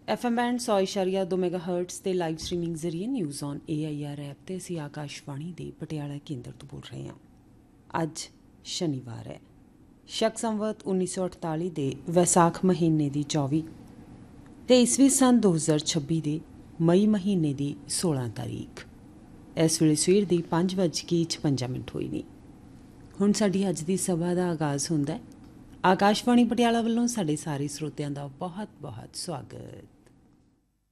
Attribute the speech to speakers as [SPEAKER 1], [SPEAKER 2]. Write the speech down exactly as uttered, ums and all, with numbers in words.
[SPEAKER 1] F M band सौ इशारिया दो mega hertz ਤੇ ਲਾਈਵ ਸਟ੍ਰੀਮਿੰਗ ਜ਼ਰੀਏ news on A I R app ਤੇ ਅਸੀਂ ਆਕਾਸ਼ਵਾਣੀ ਦੇ ਪਟਿਆਲਾ ਕੇਂਦਰ ਤੋਂ ਬੋਲ ਰਹੇ ਹਾਂ। ਅੱਜ ਸ਼ਨੀਵਾਰ ਹੈ, ਸ਼ਕ ਸੰਵਤ ਉੱਨੀ ਸੌ ਅਠਤਾਲੀ ਦੇ ਵੈਸਾਖ ਮਹੀਨੇ ਦੀ ਚੌਵੀ ਤੇ ਈਸਵੀ ਸੰਨ ਦੋ ਹਜ਼ਾਰ ਛੱਬੀ ਦੇ ਮਈ ਮਹੀਨੇ ਦੀ ਸੋਲਾਂ ਤਾਰੀਖ। ਇਸ ਵੇਲੇ ਸਵੇਰ ਦੀ ਪੰਜ ਵੱਜ ਕੇ ਛਪੰਜਾ ਮਿੰਟ ਹੋਈ ਨੇ। ਹੁਣ ਸਾਡੀ ਅੱਜ ਦੀ ਸਭਾ ਦਾ ਆਗਾਜ਼ ਹੁੰਦਾ ਹੈ। ਆਕਾਸ਼ਵਾਣੀ ਪਟਿਆਲਾ ਵੱਲੋਂ ਸਾਡੇ ਸਾਰੇ ਸਰੋਤਿਆਂ ਦਾ ਬਹੁਤ ਬਹੁਤ ਸਵਾਗਤ।